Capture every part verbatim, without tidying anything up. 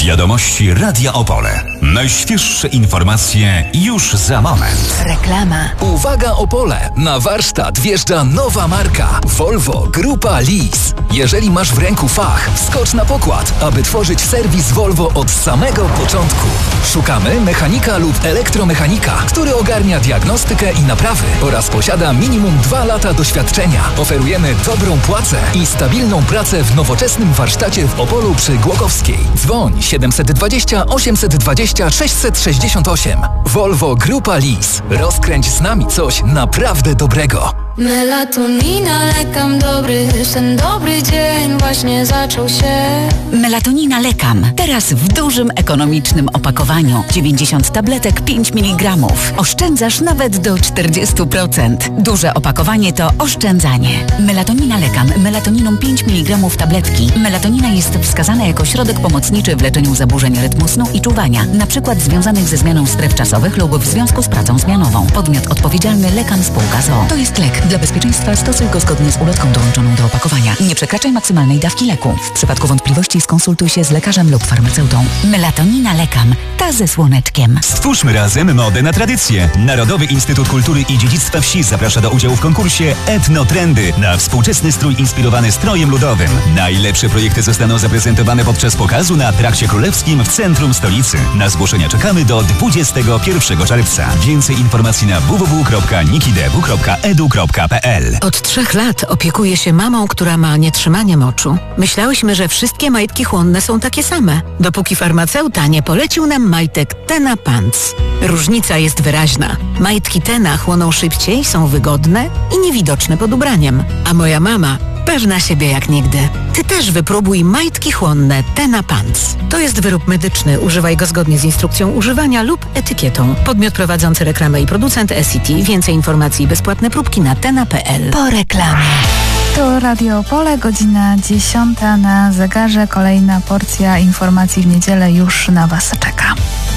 Wiadomości Radia Opole. Najświeższe informacje już za moment. Reklama. Uwaga Opole! Na warsztat wjeżdża nowa marka Volvo Grupa Lease. Jeżeli masz w ręku fach, wskocz na pokład, aby tworzyć serwis Volvo od samego początku. Szukamy mechanika lub elektromechanika, który ogarnia diagnostykę i naprawy oraz posiada minimum dwa lata doświadczenia. Oferujemy dobrą płacę i stabilną pracę w nowoczesnym warsztacie w Opolu przy Głogowskiej. Dzwoń siedem dwa zero, osiem dwa zero, sześć sześć osiem. Volvo Grupa Lease. Rozkręć z nami coś naprawdę dobrego. Melatonina, lekam dobry, ten dobry dzień właśnie zaczął się. Melatonina Lekam. Teraz w dużym, ekonomicznym opakowaniu. dziewięćdziesiąt tabletek, pięć miligramów. Oszczędzasz nawet do czterdzieści procent. Duże opakowanie to oszczędzanie. Melatonina Lekam. Melatoniną pięć miligramów tabletki. Melatonina jest wskazana jako środek pomocniczy w leczeniu zaburzeń rytmu snu i czuwania, na przykład związanych ze zmianą stref czasowych lub w związku z pracą zmianową. Podmiot odpowiedzialny Lekam Spółka z o o. To jest lek. Dla bezpieczeństwa stosuj go zgodnie z ulotką dołączoną do opakowania. Nie przekraczaj maksymalnej dawki leku. W przypadku wątpliwości skonsultuj się z lekarzem lub farmaceutą. Melatonina Lekam. Ta ze słoneczkiem. Stwórzmy razem modę na tradycję. Narodowy Instytut Kultury i Dziedzictwa Wsi zaprasza do udziału w konkursie Etnotrendy na współczesny strój inspirowany strojem ludowym. Najlepsze projekty zostaną zaprezentowane podczas pokazu na Trakcie Królewskim w centrum stolicy. Na zgłoszenia czekamy do dwudziestego pierwszego czerwca. Więcej informacji na w w w kropka nikidebu kropka edu kropka p l. Od trzech lat opiekuję się mamą, która ma nietrzymanie moczu. Myślałyśmy, że wszystkie majtki chłonne są takie same, dopóki farmaceuta nie polecił nam majtek Tena Pants. Różnica jest wyraźna. Majtki Tena chłoną szybciej, są wygodne i niewidoczne pod ubraniem. A moja mama pewna siebie jak nigdy. Ty też wypróbuj majtki chłonne Tena Pants. To jest wyrób medyczny. Używaj go zgodnie z instrukcją używania lub etykietą. Podmiot prowadzący reklamę i producent S I T. Więcej informacji i bezpłatne próbki na tena kropka p l. Po reklamie. To Radio Opole, godzina dziesiąta na zegarze. Kolejna porcja informacji w niedzielę już na Was czeka.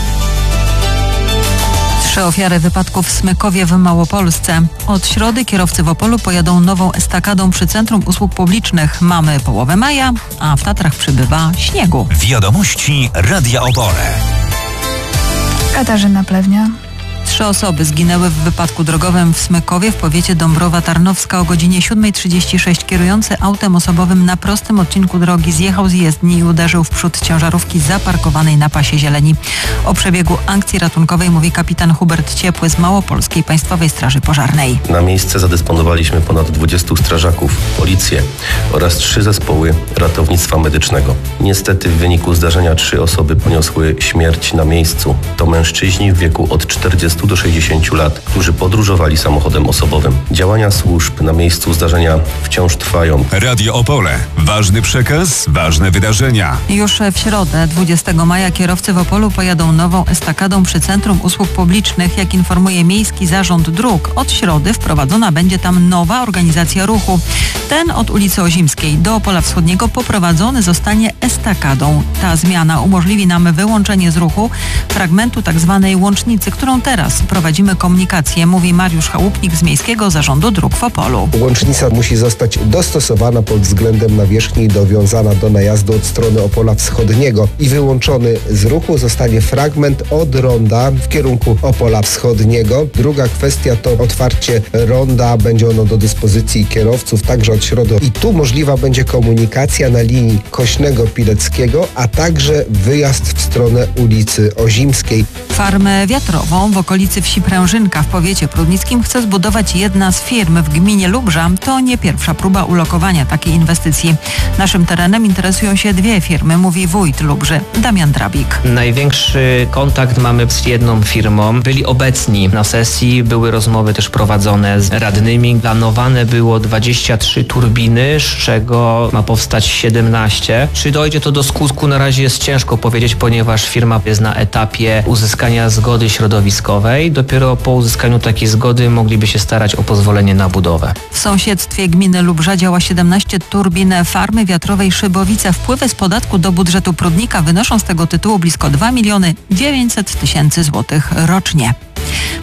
Trzy ofiary wypadku w Smykowie w Małopolsce. Od środy kierowcy w Opolu pojadą nową estakadą przy Centrum Usług Publicznych. Mamy połowę maja, a w Tatrach przybywa śniegu. Wiadomości Radia Opole. Katarzyna Plewnia. Trzy osoby zginęły w wypadku drogowym w Smykowie w powiecie Dąbrowa Tarnowska o godzinie siódma trzydzieści sześć. Kierujący autem osobowym na prostym odcinku drogi zjechał z jezdni i uderzył w przód ciężarówki zaparkowanej na pasie zieleni. O przebiegu akcji ratunkowej mówi kapitan Hubert Ciepły z Małopolskiej Państwowej Straży Pożarnej. Na miejsce zadysponowaliśmy ponad dwudziestu strażaków, policję oraz trzy zespoły ratownictwa medycznego. Niestety w wyniku zdarzenia trzy osoby poniosły śmierć na miejscu. To mężczyźni w wieku od czterdziestu do sześćdziesięciu lat, którzy podróżowali samochodem osobowym. Działania służb na miejscu zdarzenia wciąż trwają. Radio Opole. Ważny przekaz, ważne wydarzenia. Już w środę, dwudziestego maja, kierowcy w Opolu pojadą nową estakadą przy Centrum Usług Publicznych. Jak informuje Miejski Zarząd Dróg, od środy wprowadzona będzie tam nowa organizacja ruchu. Ten od ulicy Ozimskiej do Opola Wschodniego poprowadzony zostanie estakadą. Ta zmiana umożliwi nam wyłączenie z ruchu fragmentu tak zwanej łącznicy, którą teraz prowadzimy komunikację, mówi Mariusz Chałupnik z Miejskiego Zarządu Dróg w Opolu. Łącznica musi zostać dostosowana pod względem nawierzchni i dowiązana do najazdu od strony Opola Wschodniego i wyłączony z ruchu zostanie fragment od ronda w kierunku Opola Wschodniego. Druga kwestia to otwarcie ronda. Będzie ono do dyspozycji kierowców także od środy i tu możliwa będzie komunikacja na linii Kośnego-Pileckiego, a także wyjazd w stronę ulicy Ozimskiej. Farmę wiatrową w okolicy wsi Prężynka w powiecie prudnickim chce zbudować jedna z firm w gminie Lubrza. To nie pierwsza próba ulokowania takiej inwestycji. Naszym terenem interesują się dwie firmy, mówi wójt Lubrzy, Damian Drabik. Największy kontakt mamy z jedną firmą. Byli obecni na sesji, były rozmowy też prowadzone z radnymi. Planowane było dwadzieścia trzy turbiny, z czego ma powstać siedemnaście. Czy dojdzie to do skutku, na razie jest ciężko powiedzieć, ponieważ firma jest na etapie uzyskania zgody środowiskowej. Dopiero po uzyskaniu takiej zgody mogliby się starać o pozwolenie na budowę. W sąsiedztwie gminy Lubrza działa siedemnaście turbin farmy wiatrowej Szybowice. Wpływy z podatku do budżetu Prudnika wynoszą z tego tytułu blisko dwa miliony dziewięćset tysięcy złotych rocznie.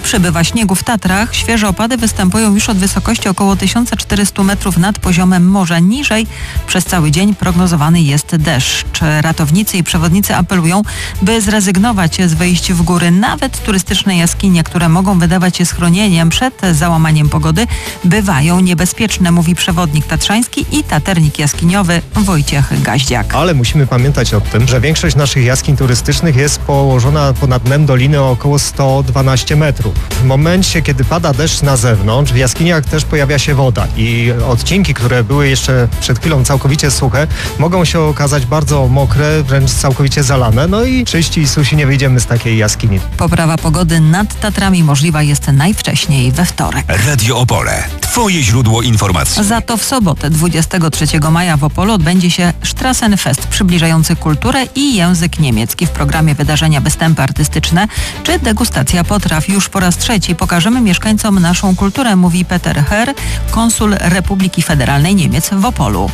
Przybywa śniegu w Tatrach. Świeże opady występują już od wysokości około tysiąc czterysta metrów nad poziomem morza. Niżej przez cały dzień prognozowany jest deszcz. Ratownicy i przewodnicy apelują, by zrezygnować z wyjść w góry. Nawet turystyczne jaskinie, które mogą wydawać się schronieniem przed załamaniem pogody, bywają niebezpieczne, mówi przewodnik tatrzański i taternik jaskiniowy Wojciech Gaździak. Ale musimy pamiętać o tym, że większość naszych jaskiń turystycznych jest położona ponad dnem doliny o około sto dwanaście metrów. W momencie, kiedy pada deszcz na zewnątrz, w jaskiniach też pojawia się woda i odcinki, które były jeszcze przed chwilą całkowicie suche, mogą się okazać bardzo mokre, wręcz całkowicie zalane. No i czyści i susi nie wyjdziemy z takiej jaskini. Poprawa pogody nad Tatrami możliwa jest najwcześniej we wtorek. Radio Opole. Twoje źródło informacji. Za to w sobotę dwudziestego trzeciego maja w Opolu odbędzie się Strassenfest, przybliżający kulturę i język niemiecki. W programie wydarzenia występy artystyczne czy degustacja potraw. Już po raz trzeci pokażemy mieszkańcom naszą kulturę, mówi Peter Herr, konsul Republiki Federalnej Niemiec w Opolu.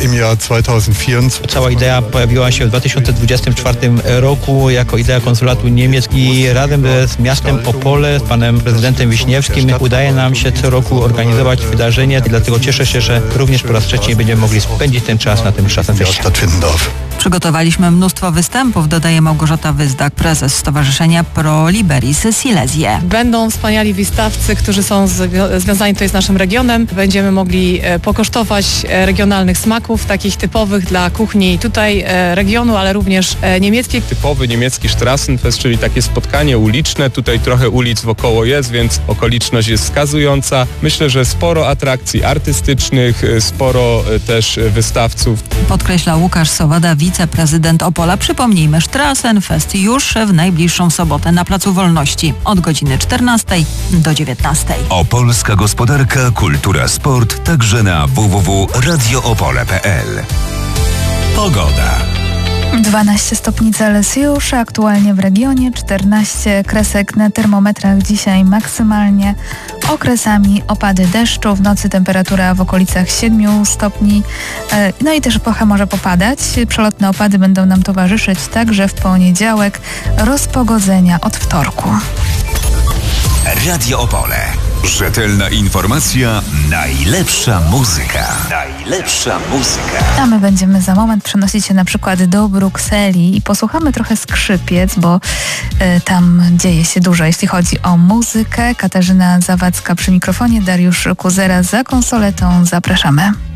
Cała idea pojawiła się w dwa tysiące dwudziestym czwartym roku jako idea konsulatu Niemiec i razem z miastem Opole, z panem prezydentem Wiśniewskim udaje nam się co roku organizować wydarzenie i dlatego cieszę się, że również po raz trzeci będziemy mogli spędzić ten czas na tym Strassenfestie. Przygotowaliśmy mnóstwo występów, dodaje Małgorzata Wyzdak, prezes Stowarzyszenia Pro Liberis Silesie. Będą wspaniali wystawcy, którzy są zwi- związani tutaj z naszym regionem. Będziemy mogli e, pokosztować e, regionalnych smaków, takich typowych dla kuchni tutaj e, regionu, ale również e, niemieckiej. Typowy niemiecki Strassenfest, czyli takie spotkanie uliczne. Tutaj trochę ulic wokoło jest, więc okoliczność jest wskazująca. Myślę, że sporo atrakcji artystycznych, sporo e, też wystawców. Podkreśla Łukasz Sowada, wiceprezydent Opola. Przypomnijmy, Strassenfest już w najbliższą sobotę na Placu Wolności od godziny czternastej do dziewiętnastej. Opolska gospodarka, kultura, sport, także na w w w kropka radio opole kropka p l. Pogoda. dwanaście stopni Celsjusza, aktualnie w regionie, czternaście kresek na termometrach dzisiaj maksymalnie, okresami opady deszczu, w nocy temperatura w okolicach siedmiu stopni, no i też epocha może popadać. Przelotne opady będą nam towarzyszyć także w poniedziałek, rozpogodzenia od wtorku. Radio Opole. Rzetelna informacja, najlepsza muzyka. Najlepsza muzyka. A my będziemy za moment przenosić się na przykład do Brukseli i posłuchamy trochę skrzypiec, bo y, tam dzieje się dużo, jeśli chodzi o muzykę. Katarzyna Zawadzka przy mikrofonie, Dariusz Kuzera za konsoletą. Zapraszamy.